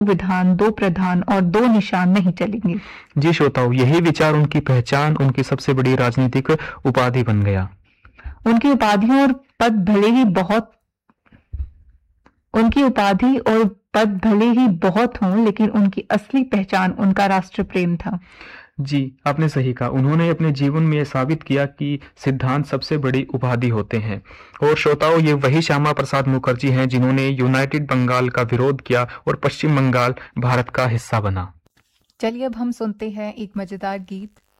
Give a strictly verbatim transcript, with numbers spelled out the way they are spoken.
विधान, दो प्रधान और दो निशान नहीं चलेंगे। जी श्रोताओं, यही विचार उनकी पहचान, उनकी सबसे बड़ी राजनीतिक उपाधि बन गया। उनकी उपाधियों और पद भले ही बहुत उनकी उपाधि और पद भले ही बहुत हों, लेकिन उनकी असली पहचान उनका राष्ट्र प्रेम था। जी, आपने सही कहा। उन्होंने अपने जीवन में यह साबित किया कि सिद्धांत सबसे बड़ी उपाधि होते हैं। और श्रोताओं, ये वही श्यामा प्रसाद मुखर्जी हैं जिन्होंने यूनाइटेड बंगाल का विरोध किया और पश्चिम बंगाल भारत का हिस्सा बना। चलिए अब हम सुनते हैं एक मजेदार गीत।